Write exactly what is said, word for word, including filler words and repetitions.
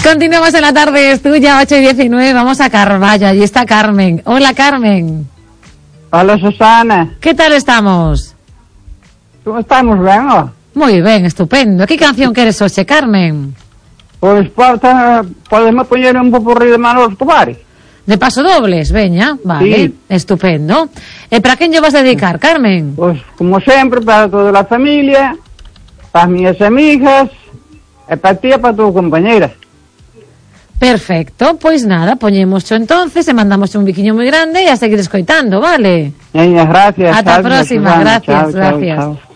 Continuamos en la tarde, es tuya, ocho y diecinueve, vamos a Carballo, allí está Carmen. Hola, Carmen. Hola, Susana. ¿Qué tal estamos? ¿Cómo estamos, ben, ó? Moi ben, estupendo. Que canción queres hoxe, Carmen? Pois porta, podeme poñer un popurrí de Manolo Escobar. De paso dobles, veña, vale, Sí. estupendo. E para quen lle vas a dedicar, Carmen? Pois, como sempre, para toda a familia, para as miñas amigas, e para ti e para tua compañeira. Perfecto, pois nada, poñémoscho entonces e mandamos un biquiño moi grande e a seguir escoitando, vale? Veña, gracias. Ata a Salve, próxima, Susana. gracias, Chao, chao, gracias. chao.